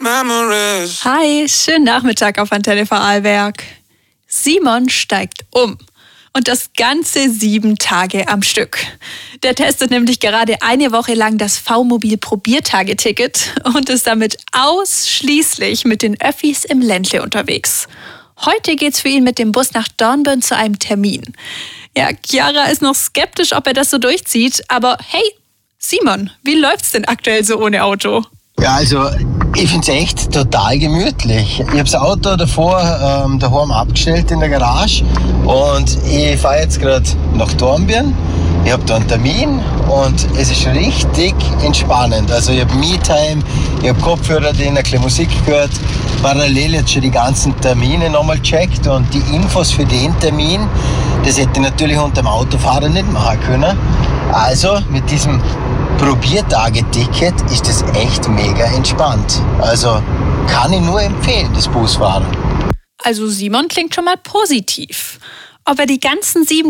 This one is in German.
Hi, schönen Nachmittag auf Antenne Vorarlberg. Simon steigt um. Und das ganze 7 Tage am Stück. Der testet nämlich gerade eine Woche lang das V-Mobil-Probiertageticket und ist damit ausschließlich mit den Öffis im Ländle unterwegs. Heute geht's für ihn mit dem Bus nach Dornbirn zu einem Termin. Ja, Chiara ist noch skeptisch, ob er das so durchzieht. Aber hey, Simon, wie läuft's denn aktuell so ohne Auto? Ja, also ich finde es echt total gemütlich. Ich habe das Auto davor daheim abgestellt in der Garage und ich fahre jetzt gerade nach Dornbirn. Ich habe da einen Termin und es ist richtig entspannend. Also ich habe Me-Time, ich habe Kopfhörer drin, ein bisschen Musik gehört, parallel jetzt schon die ganzen Termine nochmal gecheckt und die Infos für den Termin, das hätte ich natürlich unter dem Autofahrer nicht machen können. Also mit diesem Probiertageticket ist das echt mega entspannt. Also kann ich nur empfehlen, das Busfahren. Also Simon klingt schon mal positiv. Ob er die ganzen 7